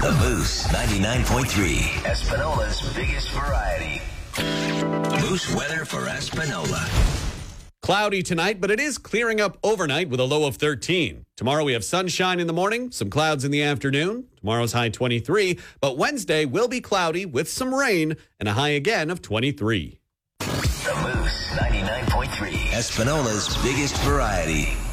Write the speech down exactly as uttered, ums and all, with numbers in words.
The Moose ninety-nine point three, Espanola's biggest variety. Moose weather for Espanola. Cloudy tonight, but it is clearing up overnight with a low of thirteen. Tomorrow we have sunshine in the morning, some clouds in the afternoon. Tomorrow's high twenty-three, but Wednesday will be cloudy with some rain and a high again of twenty-three. The Moose ninety-nine point three, Espanola's biggest variety.